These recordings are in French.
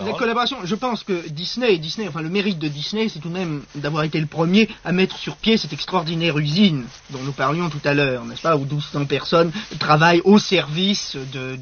La collaboration, je pense que Disney, enfin le mérite de Disney, c'est tout de même d'avoir été le premier à mettre sur pied cette extraordinaire usine dont nous parlions tout à l'heure, n'est-ce pas, où 1200 personnes travaillent au service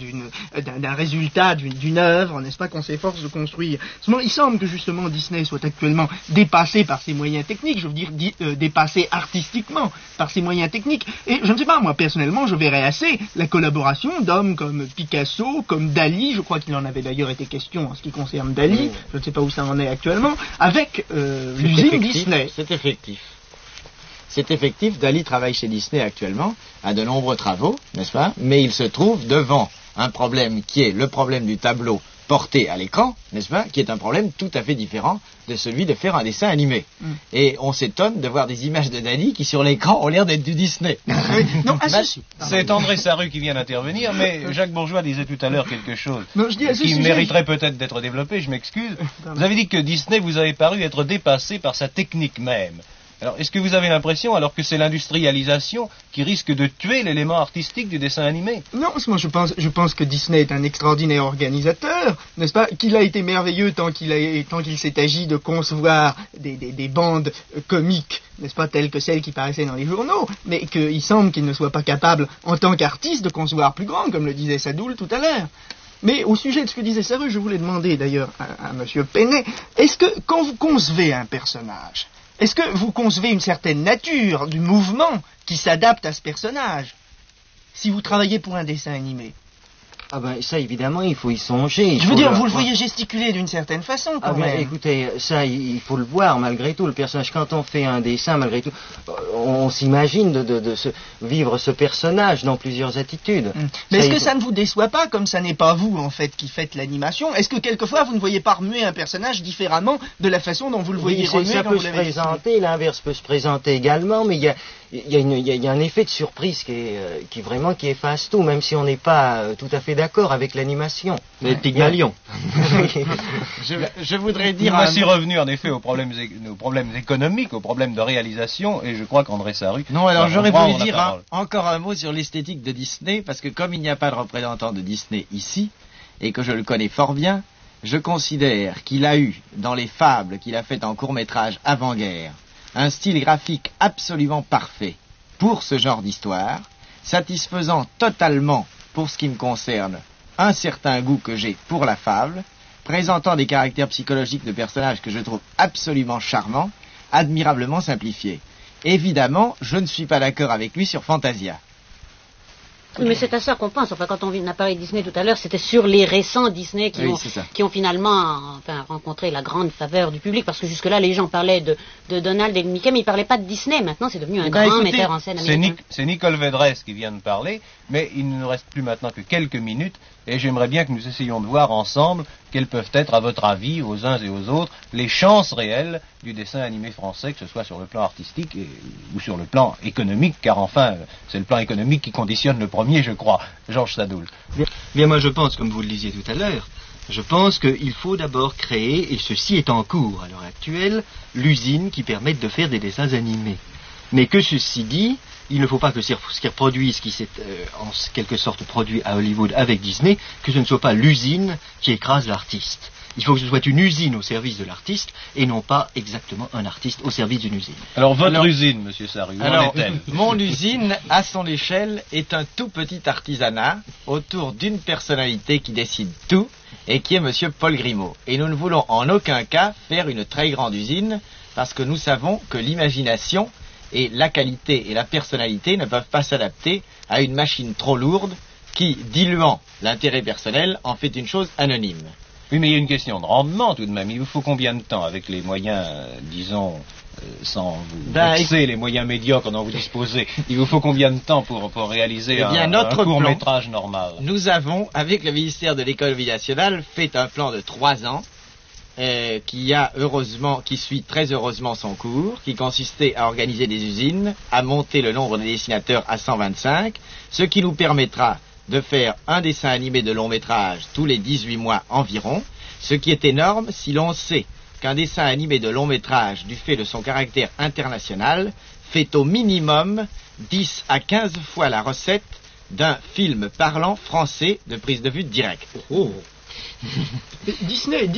d'un résultat, d'une œuvre, n'est-ce pas, qu'on s'efforce de construire. Seulement, il semble que justement Disney soit actuellement dépassé par ses moyens techniques, je veux dire dépassé artistiquement par ses moyens techniques, et je ne sais pas, moi personnellement, je verrais assez la collaboration d'hommes comme Picasso, comme Dali, je crois qu'il en avait d'ailleurs été question en ce qui concerne Dali, je ne sais pas où ça en est actuellement, avec l'usine Disney. C'est effectif. C'est effectif, Dali travaille chez Disney actuellement, à de nombreux travaux, n'est-ce pas? Mais il se trouve devant un problème qui est le problème du tableau porté à l'écran, n'est-ce pas? Qui est un problème tout à fait différent de celui de faire un dessin animé. Et on s'étonne de voir des images de Dali qui sur l'écran ont l'air d'être du Disney. Non, c'est André Sarru qui vient d'intervenir, mais Jacques Bourgeois disait tout à l'heure quelque chose qui sujet, mériterait peut-être d'être développé, je m'excuse. Vous avez dit que Disney vous avait paru être dépassé par sa technique même. Alors, est-ce que vous avez l'impression, alors que c'est l'industrialisation qui risque de tuer l'élément artistique du dessin animé? Non, moi je pense que Disney est un extraordinaire organisateur, n'est-ce pas? Qu'il a été merveilleux tant qu'il s'est agi de concevoir des bandes comiques, n'est-ce pas, telles que celles qui paraissaient dans les journaux, mais qu'il semble qu'il ne soit pas capable, en tant qu'artiste, de concevoir plus grand, comme le disait Sadoul tout à l'heure. Mais au sujet de ce que disait Sarru, je voulais demander d'ailleurs à M. Penet, est-ce que quand vous concevez un personnage, est-ce que vous concevez une certaine nature du mouvement qui s'adapte à ce personnage, si vous travaillez pour un dessin animé? Ah ben ça évidemment il faut y songer. Je veux dire, vous le voyez gesticuler d'une certaine façon quand même. Écoutez, ça il faut le voir malgré tout, le personnage. Quand on fait un dessin, malgré tout, on s'imagine de vivre ce personnage dans plusieurs attitudes. Mais est-ce que ça ne vous déçoit pas, comme ça n'est pas vous en fait qui faites l'animation? Est-ce que quelquefois vous ne voyez pas remuer un personnage différemment de la façon dont vous le voyez remuer ça quand peut vous se l'avez présenter, l'inverse peut se présenter également, mais il y a un effet de surprise qui efface tout, même si on n'est pas tout à fait d'accord avec l'animation. Mais Pygmalion. Je voudrais dire... Voici revenu en effet aux problèmes économiques, aux problèmes de réalisation, et je crois qu'André Sarru... Non, alors j'aurais voulu dire encore un mot sur l'esthétique de Disney, parce que comme il n'y a pas de représentant de Disney ici, et que je le connais fort bien, je considère qu'il a eu, dans les fables qu'il a faites en court-métrage avant-guerre, un style graphique absolument parfait pour ce genre d'histoire, satisfaisant totalement, pour ce qui me concerne, un certain goût que j'ai pour la fable, présentant des caractères psychologiques de personnages que je trouve absolument charmants, admirablement simplifiés. Évidemment, je ne suis pas d'accord avec lui sur Fantasia. Oui, mais c'est à ça qu'on pense. Enfin, quand on a parlé de Disney tout à l'heure, c'était sur les récents Disney qui ont finalement rencontré la grande faveur du public, parce que jusque-là, les gens parlaient de Donald et de Mickey, mais ils ne parlaient pas de Disney. Maintenant, c'est devenu un grand metteur en scène américain. C'est Nicole Védresse qui vient de parler, mais il ne nous reste plus maintenant que quelques minutes, et j'aimerais bien que nous essayions de voir ensemble quelles peuvent être, à votre avis, aux uns et aux autres, les chances réelles du dessin animé français, que ce soit sur le plan artistique ou sur le plan économique, car enfin, c'est le plan économique qui conditionne le premier, je crois. Georges Sadoul. Bien, moi je pense, comme vous le disiez tout à l'heure, je pense qu'il faut d'abord créer, et ceci est en cours à l'heure actuelle, l'usine qui permette de faire des dessins animés. Mais que ceci dit, il ne faut pas que ce qui reproduit, ce qui s'est en quelque sorte produit à Hollywood avec Disney, que ce ne soit pas l'usine qui écrase l'artiste. Il faut que ce soit une usine au service de l'artiste et non pas exactement un artiste au service d'une usine. Alors votre usine, monsieur Sarru, où en est-elle? Mon usine, à son échelle, est un tout petit artisanat autour d'une personnalité qui décide tout et qui est monsieur Paul Grimaud. Et nous ne voulons en aucun cas faire une très grande usine parce que nous savons que l'imagination et la qualité et la personnalité ne peuvent pas s'adapter à une machine trop lourde qui, diluant l'intérêt personnel, en fait une chose anonyme. Oui, mais il y a une question de rendement tout de même. Il vous faut combien de temps avec les moyens, disons, sans vous vexer, les moyens médiocres dont vous disposez? Il vous faut combien de temps pour réaliser un court-métrage normal? Nous avons, avec le ministère de l'Économie nationale, fait un plan de 3 ans qui suit très heureusement son cours, qui consistait à organiser des usines, à monter le nombre de dessinateurs à 125, ce qui nous permettra de faire un dessin animé de long métrage tous les 18 mois environ, ce qui est énorme si l'on sait qu'un dessin animé de long métrage, du fait de son caractère international, fait au minimum 10 à 15 fois la recette d'un film parlant français de prise de vue directe. Disney